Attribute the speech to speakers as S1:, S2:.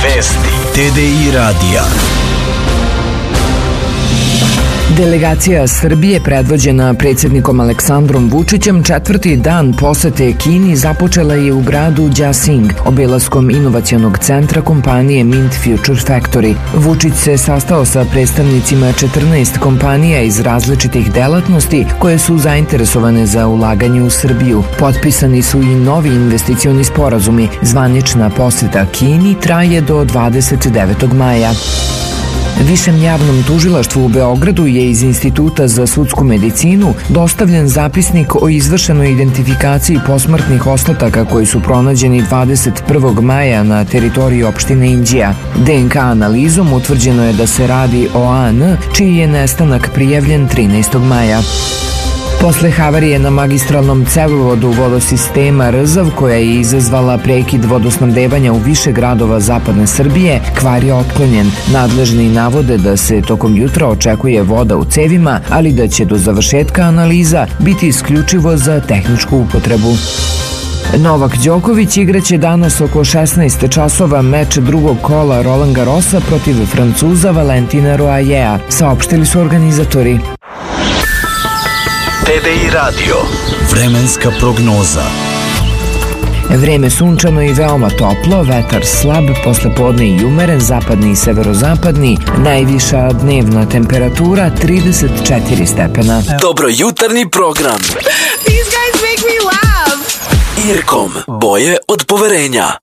S1: Vesti TDI radija.
S2: Delegacija Srbije predvođena predsjednikom Aleksandrom Vučićem četvrti dan posete Kini započela je u gradu Jiaxing obilaskom inovacionog centra kompanije Mint Future Factory. Vučić se sastao sa predstavnicima 14 kompanija iz različitih delatnosti koje su zainteresovane za ulaganje u Srbiju. Potpisani su i novi investicioni sporazumi. Zvanična poseta Kini traje do 29. maja. Višem javnom tužilaštvu u Beogradu je iz Instituta za sudsku medicinu dostavljen zapisnik o izvršenoj identifikaciji posmrtnih ostataka koji su pronađeni 21. maja na teritoriji opštine Inđija. DNK analizom utvrđeno je da se radi o AN, čiji je nestanak prijavljen 13. maja. Posle havarije na magistralnom cevovodu vodosistema Rzav, koja je izazvala prekid vodosnabdevanja u više gradova zapadne Srbije, kvar je otklonjen. Nadležni navode da se tokom jutra očekuje voda u cevima, ali da će do završetka analiza biti isključivo za tehničku upotrebu. Novak Đoković igraće danas oko 16 časova meč drugog kola Roland Garrosa protiv Francuza Valentina Roajea, saopštili su organizatori.
S1: TDI radio. Vremenska prognoza.
S2: Vreme sunčano i veoma toplo, vetar slab, poslepodne i umeren, zapadni i severozapadni, najviša dnevna temperatura 34 stepena.
S1: Dobrojutarnji program.
S3: These guys make me laugh.
S1: Irkom, boje od poverenja.